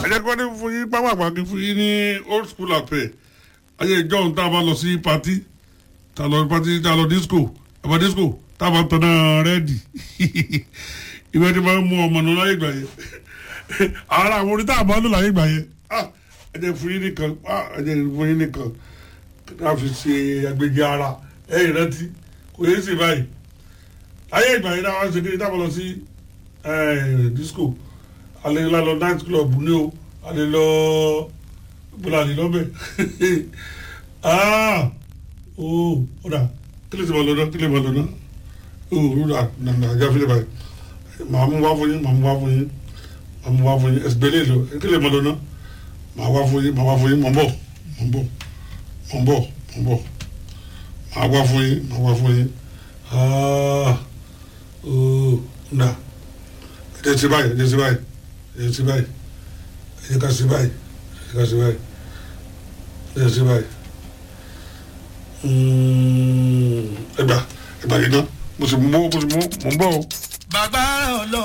jẹ́ kó ní fún yín pápá kí fún yín ní old school àpẹ ayé ìjọ ohun tá a bá lọ sí pati tá a lọ disco ẹ̀bà disco tá a bá tọ́ náà rẹ́ẹ̀dì ìwé tí máa ń mú ọmọ nù láyé ìgbà yẹn ara àwọn orin tá a bá lò láyé ìgbà yẹn ẹ jẹ́ fún yín nìkan ẹ jẹ́ fún yín nìkan ká fi ṣe agbègbè ara ẹ̀yìn rántí kò yé sí báyìí ayé ìgbà yẹn náà wọ́n ṣe kí ní tá a bá lọ sí disco alẹ́ lọ night club ní o alẹ́ lọ gbọ́dọ̀ àlè lọ́bẹ̀ ọ̀dà kí lè ti bọ̀ lọ́dọ̀ kí lè bọ̀ lọ́dọ̀ rúdà nàndà àjáfẹ́lẹ́ báyìí màá mú wá fún yín ẹ̀sìn gbẹ́lẹ́ lọ kí lè bọ̀ lọ́dọ̀ màá wá fún yín mọ̀ ń bọ̀ màá wá fún yín ọ̀dà ẹ̀jẹ̀ ti báyìí ẹ̀jẹ̀ ká sí báyìí ẹgbà yìí náà mo sì mú ń bọ̀ o. bàbá ọlọ́